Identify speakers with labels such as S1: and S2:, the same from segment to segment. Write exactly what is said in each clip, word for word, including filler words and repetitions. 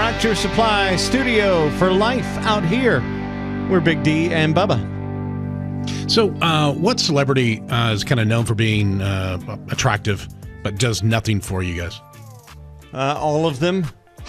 S1: Tractor Supply Studio for life out here. We're Big D and Bubba.
S2: So, uh, what celebrity uh, is kind of known for being uh, attractive, but does nothing for you guys?
S1: Uh, all of them.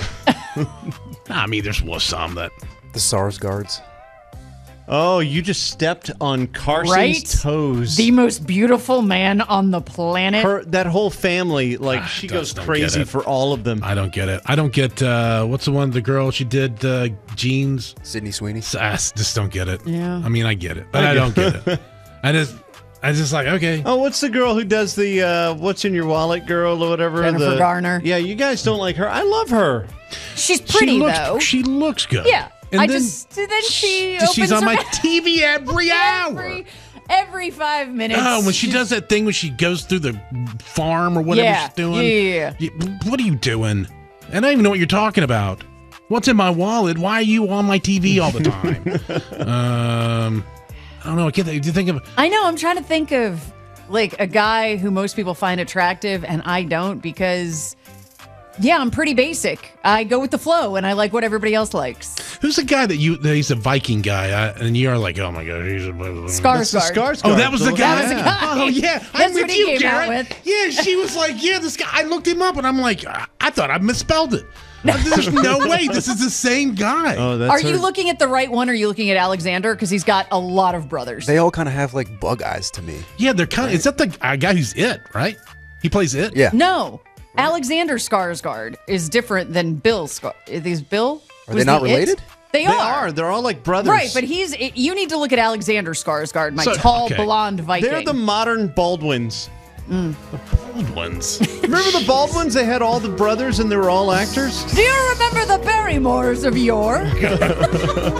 S2: I mean, there's was some that
S3: the Sarsgaards.
S1: Oh, you just stepped on Carson's
S4: Right?
S1: toes.
S4: The most beautiful man on the planet.
S1: Her, that whole family, like,
S2: Ah,
S1: she
S2: just
S1: goes
S2: don't
S1: crazy
S2: get it.
S1: for all of them.
S2: I don't get it. I don't get uh, what's the one the girl she did uh, jeans.
S3: Sydney Sweeney.
S2: I just don't get it.
S4: Yeah.
S2: I mean, I get it, but I, I don't get it. I just, I just like okay.
S1: Oh, what's the girl who does the uh, "What's in Your Wallet" girl or whatever?
S4: Jennifer
S1: the,
S4: Garner.
S1: Yeah, you guys don't like her. I love her.
S4: She's pretty,
S2: she looks,
S4: though.
S2: She looks good.
S4: Yeah.
S2: And
S4: I
S2: then
S4: just then she
S2: she's
S4: opens
S2: on
S4: her
S2: my
S4: mouth
S2: T V every hour.
S4: every, every five minutes.
S2: Oh, when she
S4: she's-
S2: does that thing when she goes through the farm or whatever
S4: Yeah,
S2: she's doing.
S4: yeah,
S2: You- What are you doing? I don't even know what you're talking about. What's in my wallet? Why are you on my T V all the time? um, I don't know. I can't. Do you think of?
S4: I know. I'm trying to think of like a guy who most people find attractive, and I don't because, yeah, I'm pretty basic. I go with the flow, and I like what everybody else likes.
S2: Who's the guy that you? That he's a Viking guy, uh, and you're like, oh my god, he's a
S4: Skarsgård.
S1: That's the Skarsgård.
S2: Oh, that was the guy.
S4: That was the guy.
S2: Oh yeah,
S4: That's
S2: I'm with
S4: what he
S2: you,
S4: came out
S2: Garrett.
S4: with.
S2: Yeah, she was like, yeah, this guy. I looked him up, and I'm like, I, I thought I misspelled it. There's no way this is the same guy.
S1: Oh, that's
S4: Are
S1: her.
S4: you looking at the right one, or are you looking at Alexander? Because he's got a lot of brothers.
S3: They all kind of have like bug eyes to me.
S2: Yeah, they're kind of. Is that the uh, guy who's it? Right? He plays it.
S3: Yeah.
S4: No, Alexander Skarsgård is different than Bill Skar. Is these Bill?
S3: Are
S4: Was
S3: they not
S4: he it?
S3: related?
S4: They,
S1: They
S4: are.
S1: are. They're all like brothers.
S4: Right, but he's. It, you need to look at Alexander Skarsgård, my
S2: So-
S4: tall,
S2: okay.
S4: blonde Viking.
S1: They're the modern Baldwins.
S2: Old ones.
S1: Remember the Baldwins? They had all the brothers and they were all actors.
S4: Do you remember the Barrymores of yore?